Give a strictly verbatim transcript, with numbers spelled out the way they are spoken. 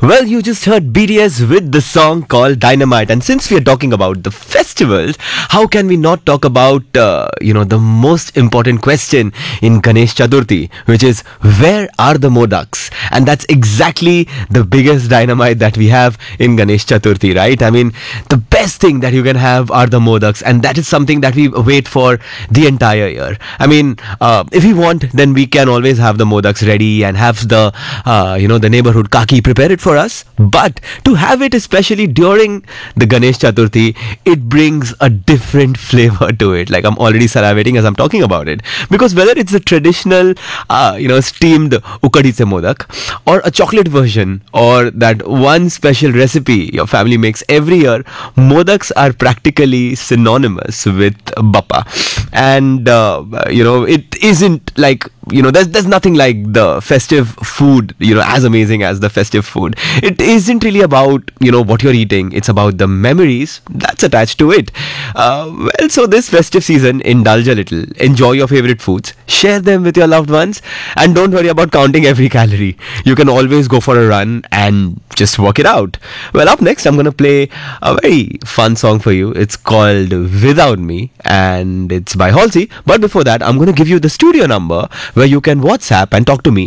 Well, you just heard B T S with the song called Dynamite. And since we are talking about the festivals, how can we not talk about, uh, you know, the most important question in Ganesh Chaturthi, which is, where are the modaks? And that's exactly the biggest dynamite that we have in Ganesh Chaturthi, right? I mean, the best thing that you can have are the modaks. And that is something that we wait for the entire year. I mean, uh, if we want, then we can always have the modaks ready and have the, uh, you know, the neighborhood kaki prepare it for us. But to have it especially during the Ganesh Chaturthi, it brings a different flavor to it. Like, I'm already salivating as I'm talking about it. Because whether it's the traditional, uh, you know, steamed ukadiche modak, or a chocolate version, or that one special recipe your family makes every year, modaks are practically synonymous with Bappa. And, uh, you know, it isn't like, you know, there's, there's nothing like the festive food, you know, as amazing as the festive food. It isn't really about, you know, what you're eating. It's about the memories that's attached to it. Uh, well, so this festive season, indulge a little. Enjoy your favorite foods. Share them with your loved ones. And don't worry about counting every calorie. You can always go for a run and just work it out. Well, up next, I'm going to play a very fun song for you. It's called Without Me, and it's by Halsey. But before that, I'm going to give you the studio number where you can WhatsApp and talk to me